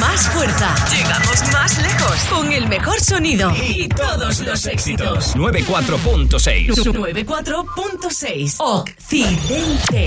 más fuerza. Llegamos más lejos. Con el mejor sonido. Y todos los éxitos. 94.6. 94.6. Occidente.